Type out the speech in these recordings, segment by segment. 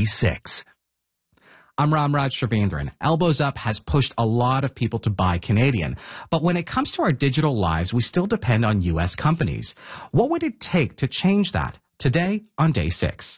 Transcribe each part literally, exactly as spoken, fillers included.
day six. I'm Ramraj Sravindran. Elbows Up has pushed a lot of people to buy Canadian. But when it comes to our digital lives, we still depend on U S companies. What would it take to change that? Today on day six.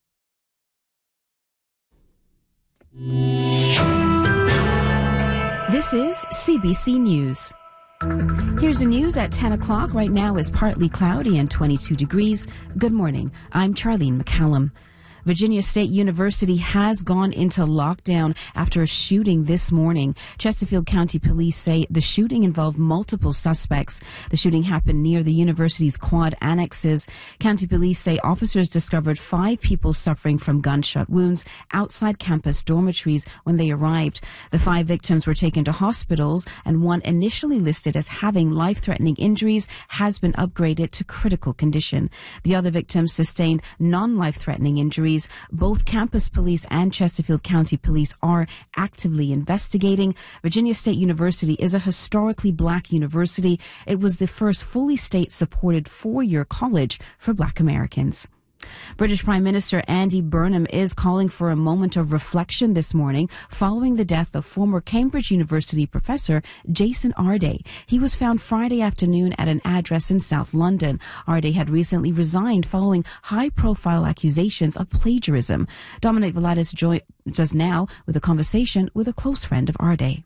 This is C B C News. Here's the news at ten o'clock. Right now is partly cloudy and twenty-two degrees. Good morning. I'm Charlene McCallum. Virginia State University has gone into lockdown after a shooting this morning. Chesterfield County Police say the shooting involved multiple suspects. The shooting happened near the university's quad annexes. County Police say officers discovered five people suffering from gunshot wounds outside campus dormitories when they arrived. The five victims were taken to hospitals, and one initially listed as having life-threatening injuries has been upgraded to critical condition. The other victims sustained non-life-threatening injuries. Both campus police and Chesterfield County Police are actively investigating. Virginia State University is a historically black university. It was the first fully state-supported four-year college for black Americans. British Prime Minister Andy Burnham is calling for a moment of reflection this morning following the death of former Cambridge University professor Jason Arday. He was found Friday afternoon at an address in South London. Arday had recently resigned following high-profile accusations of plagiarism. Dominic Valitis joins us now with a conversation with a close friend of Arday.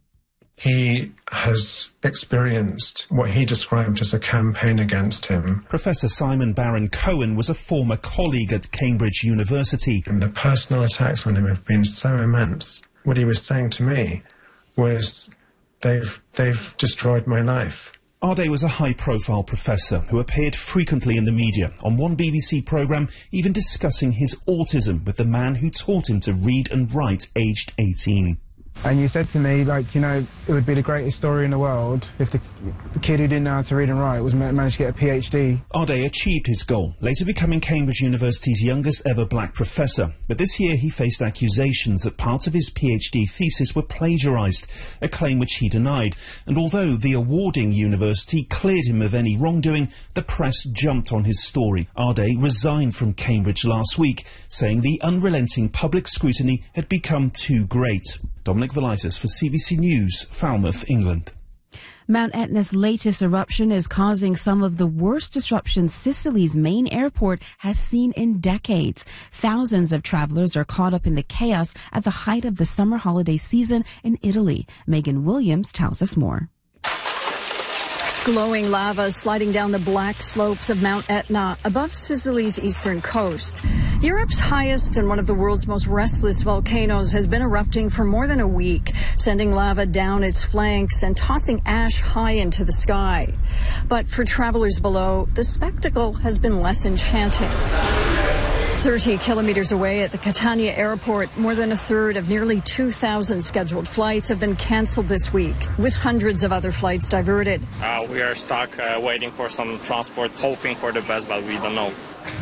He has experienced what he described as a campaign against him. Professor Simon Baron-Cohen was a former colleague at Cambridge University. And the personal attacks on him have been so immense. What he was saying to me was, they've, they've destroyed my life. Arday was a high-profile professor who appeared frequently in the media, on one B B C programme even discussing his autism with the man who taught him to read and write aged eighteen. And you said to me, like, you know, it would be the greatest story in the world if the, the kid who didn't know how to read and write was ma managed to get a PhD. Arday achieved his goal, later becoming Cambridge University's youngest ever black professor. But this year he faced accusations that parts of his PhD thesis were plagiarised, a claim which he denied. And although the awarding university cleared him of any wrongdoing, the press jumped on his story. Arday resigned from Cambridge last week, saying the unrelenting public scrutiny had become too great. Dominic Valitis for C B C News, Falmouth, England. Mount Etna's latest eruption is causing some of the worst disruptions Sicily's main airport has seen in decades. Thousands of travelers are caught up in the chaos at the height of the summer holiday season in Italy. Megan Williams tells us more. Glowing lava sliding down the black slopes of Mount Etna above Sicily's eastern coast. Europe's highest and one of the world's most restless volcanoes has been erupting for more than a week, sending lava down its flanks and tossing ash high into the sky. But for travelers below, the spectacle has been less enchanting. thirty kilometers away at the Catania airport, more than a third of nearly two thousand scheduled flights have been canceled this week, with hundreds of other flights diverted. Uh, we are stuck uh, waiting for some transport, hoping for the best, but we don't know.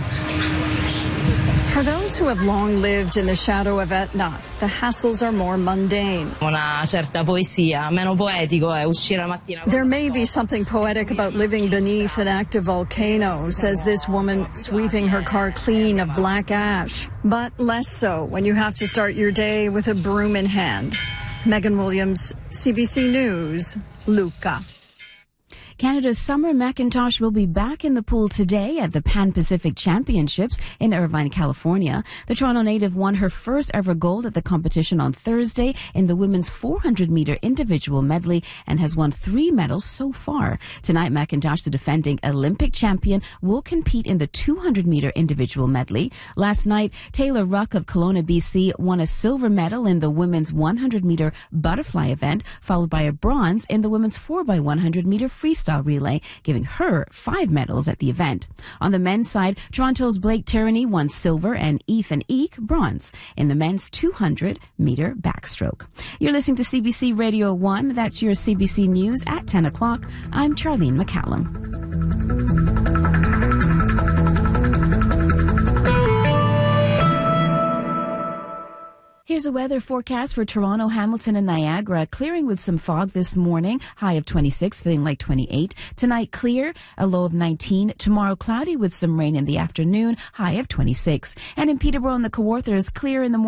For those who have long lived in the shadow of Etna, the hassles are more mundane. Una certa poesia, meno poetico è uscire la mattina. There may be something poetic about living beneath an active volcano, says this woman sweeping her car clean of black ash. But less so when you have to start your day with a broom in hand. Megan Williams, C B C News, Lucca. Canada's Summer McIntosh will be back in the pool today at the Pan-Pacific Championships in Irvine, California. The Toronto native won her first ever gold at the competition on Thursday in the women's four hundred meter individual medley and has won three medals so far. Tonight, McIntosh, the defending Olympic champion, will compete in the two hundred meter individual medley. Last night, Taylor Ruck of Kelowna, B C, won a silver medal in the women's one hundred meter butterfly event, followed by a bronze in the women's four by one hundred meter freestyle relay, giving her five medals at the event. On the men's side, Toronto's Blake Tierney won silver and Ethan Eek bronze in the men's two hundred meter backstroke. You're listening to C B C Radio one. That's your C B C News at ten o'clock. I'm Charlene McCallum. Here's a weather forecast for Toronto, Hamilton, and Niagara. Clearing with some fog this morning, high of twenty-six, feeling like twenty-eight. Tonight, clear, a low of nineteen. Tomorrow, cloudy with some rain in the afternoon, high of twenty-six. And in Peterborough and the Kawarthas, clear in the morning.